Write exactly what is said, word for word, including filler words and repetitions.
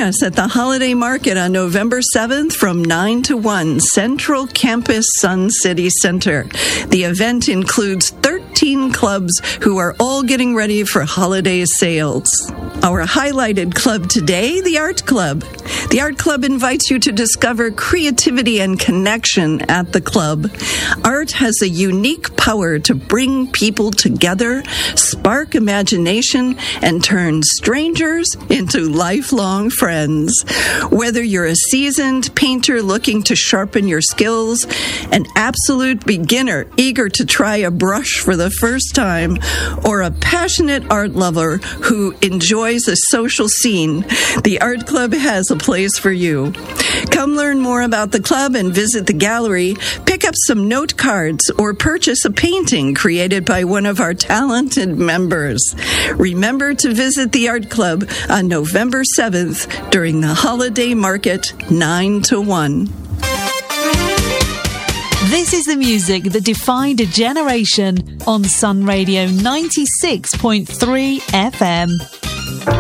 us at the Holiday Market on November seventh from nine to one, Central Campus Sun City Center. The event includes thirteen clubs who are all getting ready for holiday sales. Our highlighted club today, the Art Club. The Art Club invites you to discover creativity and connection at the club. Art has a unique power to bring people together, spark imagination, and turn strangers into lifelong friends. Whether you're a seasoned painter looking to sharpen your skills, an absolute beginner eager to try a brush for the first time, or a passionate art lover who enjoys a social scene, the Art Club has a place for you. Come learn more about the club and visit the gallery, pick up some note cards, or purchase a painting created by one of our talented members. Remember to visit the Art Club on November seventh during the Holiday Market, nine to one. This is the music that defined a generation on Sun Radio ninety-six point three F M.